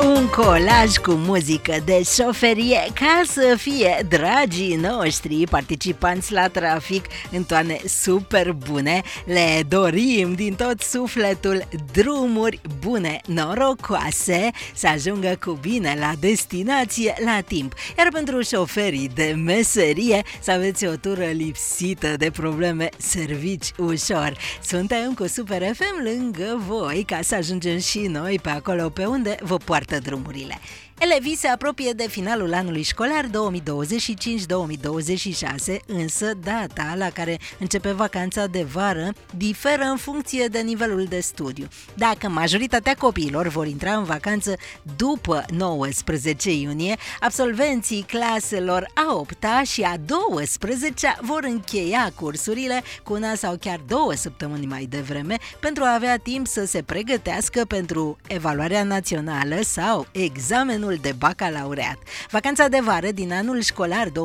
Un colaj cu muzică de șoferie ca să fie dragii noștri participanți la trafic în toane super bune. Le dorim din tot sufletul drumuri bune, norocoase, să ajungă cu bine la destinație la timp. Iar pentru șoferii de meserie, să aveți o tură lipsită de probleme, servici ușor. Suntem cu Super FM lângă voi ca să ajungem și noi pe acolo pe unde vă poartă drumurile. Elevii se apropie de finalul anului școlar 2025-2026, însă data la care începe vacanța de vară diferă în funcție de nivelul de studiu. Dacă majoritatea copiilor vor intra în vacanță după 19 iunie, absolvenții claselor a 8-a și a 12-a vor încheia cursurile cu una sau chiar 2 săptămâni mai devreme pentru a avea timp să se pregătească pentru evaluarea națională sau examenul de bacalaureat. Vacanța de vară din anul școlar 2025-2026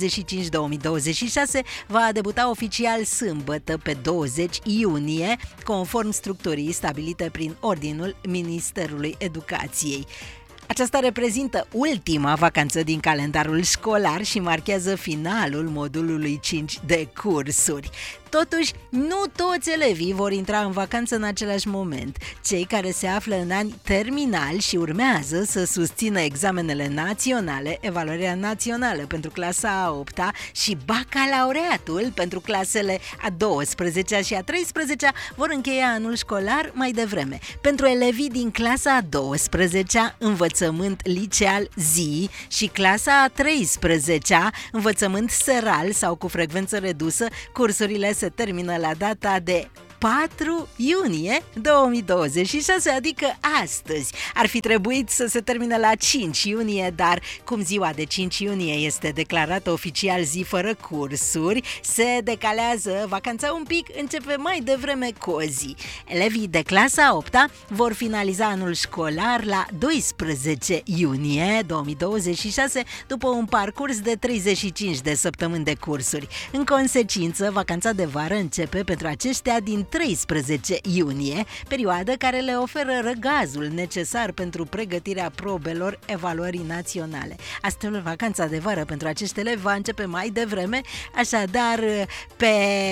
va debuta oficial sâmbătă pe 20 iunie, conform structurii stabilite prin ordinul Ministerului Educației. Aceasta reprezintă ultima vacanță din calendarul școlar și marchează finalul modulului 5 de cursuri. Totuși, nu toți elevii vor intra în vacanță în același moment. Cei care se află în ani terminali și urmează să susțină examenele naționale, evaluarea națională pentru clasa a 8-a și bacalaureatul pentru clasele a 12-a și a 13-a vor încheia anul școlar mai devreme. Pentru elevii din clasa a 12-a, învățământ liceal zi, și clasa a 13-a, învățământ seral sau cu frecvență redusă, cursurile se termină la data de 4 iunie 2026, adică astăzi. Ar fi trebuit să se termine la 5 iunie, dar cum ziua de 5 iunie este declarată oficial zi fără cursuri, se decalează vacanța un pic, începe mai devreme cu o zi. Elevii de clasa 8-a vor finaliza anul școlar la 12 iunie 2026, după un parcurs de 35 de săptămâni de cursuri. În consecință, vacanța de vară începe pentru aceștia din 13 iunie, perioadă care le oferă răgazul necesar pentru pregătirea probelor evaluării naționale. Astfel, vacanța de vară pentru acești elevi va începe mai devreme, așadar pe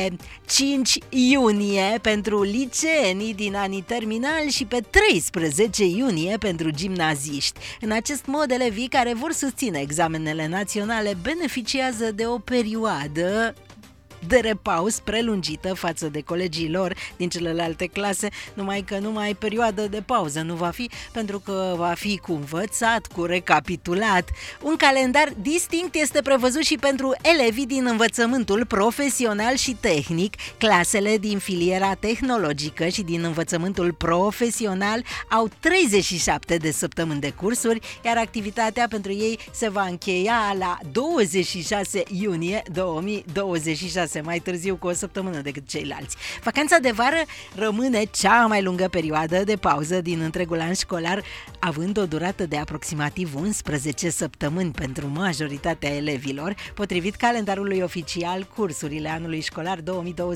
5 iunie pentru liceenii din anii terminali și pe 13 iunie pentru gimnaziști. În acest mod, elevii care vor susține examenele naționale beneficiază de o perioadă de repaus prelungită față de colegii lor din celelalte clase, numai că numai perioadă de pauză nu va fi, pentru că va fi cu învățat, cu recapitulat. Un calendar distinct este prevăzut și pentru elevii din învățământul profesional și tehnic. Clasele din filiera tehnologică și din învățământul profesional au 37 de săptămâni de cursuri, iar activitatea pentru ei se va încheia la 26 iunie 2026, mai târziu cu o săptămână decât ceilalți. Vacanța de vară rămâne cea mai lungă perioadă de pauză din întregul an școlar, având o durată de aproximativ 11 săptămâni pentru majoritatea elevilor. Potrivit calendarului oficial, cursurile anului școlar 2026-2027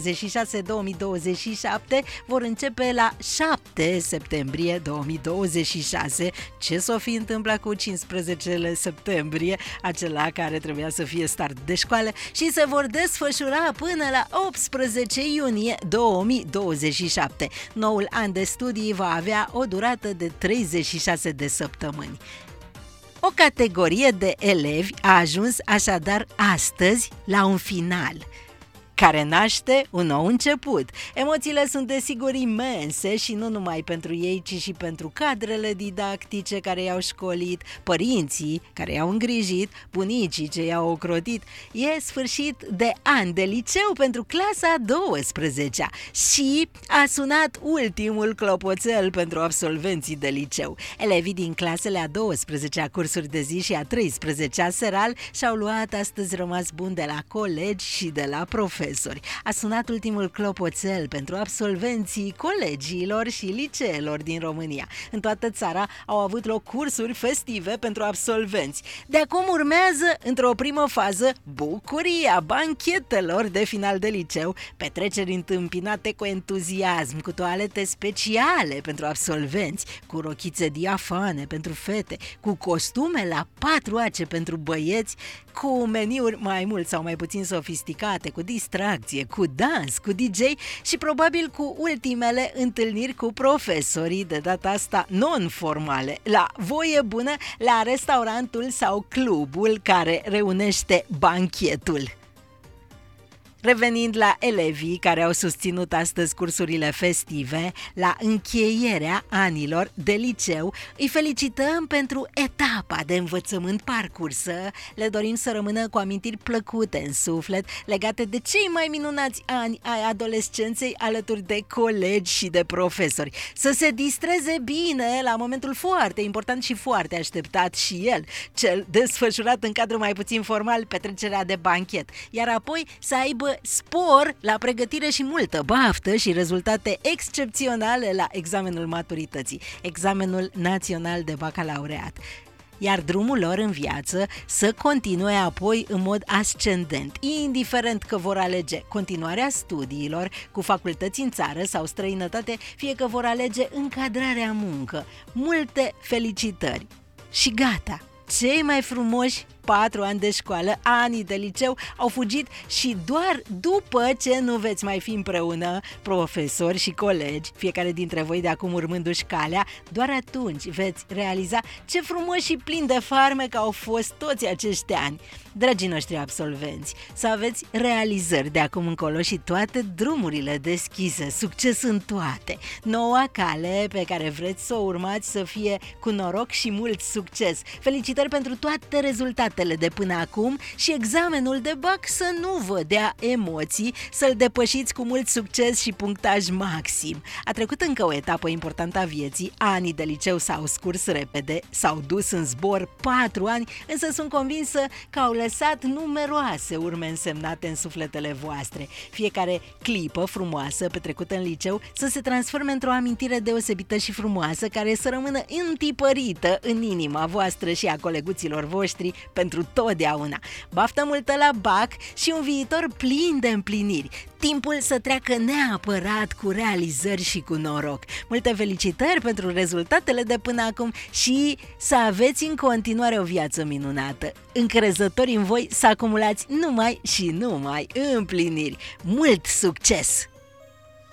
vor începe la 7 septembrie 2026. Ce s-o fi întâmplat cu 15 septembrie, acela care trebuia să fie start de școală, și se vor desfășura până la 18 iunie 2027. Noul an de studii va avea o durată de 36 de săptămâni. O categorie de elevi a ajuns așadar astăzi la un final care naște un nou început. Emoțiile sunt desigur imense și nu numai pentru ei, ci și pentru cadrele didactice care i-au școlit, părinții care i-au îngrijit, bunicii ce i-au ocrotit. E sfârșit de an de liceu pentru clasa a 12-a și a sunat ultimul clopoțel pentru absolvenții de liceu. Elevii din clasele a 12-a cursuri de zi și a 13-a seral și-au luat astăzi rămas bun de la colegi și de la profesori. profesori. A sunat ultimul clopoțel pentru absolvenții colegiilor și liceelor din România. În toată țara au avut loc cursuri festive pentru absolvenți. De acum urmează, într-o primă fază, bucuria banchetelor de final de liceu, petreceri întâmpinate cu entuziasm, cu toalete speciale pentru absolvenți, cu rochițe diafane pentru fete, cu costume la 4 ace pentru băieți, cu meniuri mai mult sau mai puțin sofisticate, cu distracție, cu dans, cu DJ și probabil cu ultimele întâlniri cu profesorii, de data asta non-formale, la voie bună, la restaurantul sau clubul care reunește banchetul. Revenind la elevii care au susținut astăzi cursurile festive, la încheierea anilor de liceu, îi felicităm pentru etapa de învățământ parcursă, le dorim să rămână cu amintiri plăcute în suflet legate de cei mai minunați ani ai adolescenței alături de colegi și de profesori, să se distreze bine la momentul foarte important și foarte așteptat și el, cel desfășurat în cadrul mai puțin formal, petrecerea de banchet, iar apoi să aibă spor la pregătire și multă baftă și rezultate excepționale la examenul maturității, examenul național de bacalaureat. Iar drumul lor în viață să continue apoi în mod ascendent, indiferent că vor alege continuarea studiilor cu facultăți în țară sau străinătate, fie că vor alege încadrarea în muncă. Multe felicitări! Și gata! Cei mai frumoși 4 ani de școală, anii de liceu, au fugit și doar după ce nu veți mai fi împreună, profesori și colegi, fiecare dintre voi de acum urmându-și calea, doar atunci veți realiza ce frumos și plin de farmec au fost toți acești ani. Dragii noștri absolvenți, să aveți realizări de acum încolo și toate drumurile deschise, succes în toate. Noua cale pe care vreți să o urmați să fie cu noroc și mult succes. Felicitări pentru toate rezultatele de până acum și examenul de bac să nu vă dea emoții, să-l depășiți cu mult succes și punctaj maxim. A trecut încă o etapă importantă a vieții, anii de liceu s-au scurs repede, s-au dus în zbor 4 ani, însă sunt convinsă că au lăsat numeroase urme însemnate în sufletele voastre. Fiecare clipă frumoasă petrecută în liceu să se transforme într-o amintire deosebită și frumoasă care să rămână întipărită în inima voastră și a coleguților voștri pentru totdeauna. Baftă multă la bac și un viitor plin de împliniri. Timpul să treacă neapărat cu realizări și cu noroc. Multe felicitări pentru rezultatele de până acum și să aveți în continuare o viață minunată. Încrezători în voi să acumulați numai și numai împliniri. Mult succes!